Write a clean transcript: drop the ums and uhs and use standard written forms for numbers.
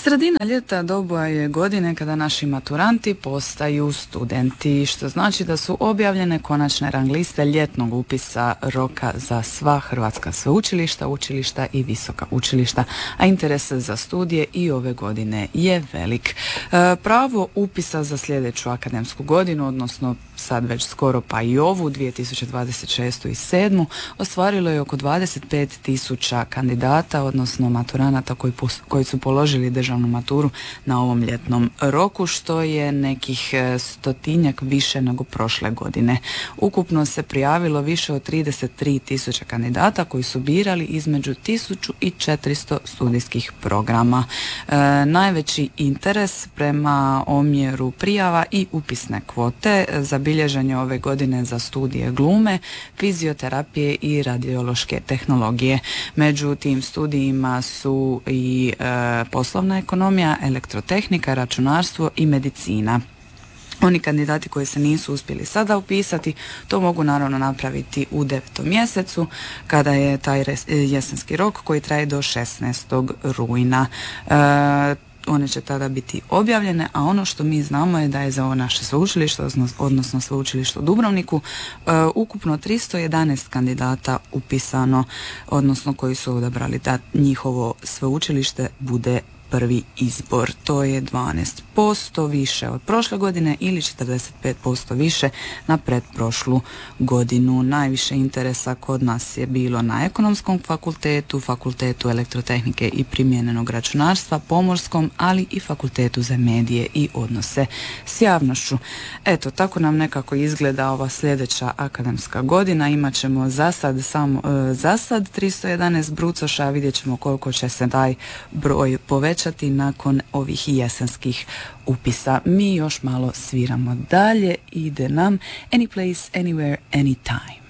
Sredina ljeta doba je godine kada naši maturanti postaju studenti, što znači da su objavljene konačne rang liste ljetnog upisa roka za sva hrvatska sveučilišta, učilišta i visoka učilišta, a interes za studije i ove godine je velik. Pravo upisa za sljedeću akademsku godinu, odnosno sad već skoro pa i ovu 2026. i 2027. ostvarilo je oko 25.000 kandidata, odnosno maturanata koji su položili državnu maturu na ovom ljetnom roku, što je nekih 100-tinjak više nego prošle godine. Ukupno se prijavilo više od 33.000 kandidata koji su birali između 1400 studijskih programa. Najveći interes prema omjeru prijava i upisne kvote zabilježen je ove godine za studije glume, fizioterapije i radiološke tehnologije. Među tim studijima su i poslovna ekonomija, elektrotehnika, računarstvo i medicina. Oni kandidati koji se nisu uspjeli sada upisati, to mogu naravno napraviti u 9. mjesecu, kada je taj jesenski rok koji traje do 16. rujna. One će tada biti objavljene, a ono što mi znamo je da je za ovo naše sveučilište, odnosno sveučilište u Dubrovniku, ukupno 311 kandidata upisano, odnosno koji su odabrali da njihovo sveučilište bude prvi izbor. To je 12% više od prošle godine ili 45% više na pretprošlu godinu. Najviše interesa kod nas je bilo na Ekonomskom fakultetu, Fakultetu elektrotehnike i primijenjenog računarstva, Pomorskom, ali i Fakultetu za medije i odnose s javnošću. Eto, tako nam nekako izgleda ova sljedeća akademska godina. Imat ćemo za sad 311 brucoša, vidjet ćemo koliko će se taj broj povećati nakon ovih jesenskih upisa. Mi još malo sviramo dalje, ide nam Any Place, Anywhere, Anytime.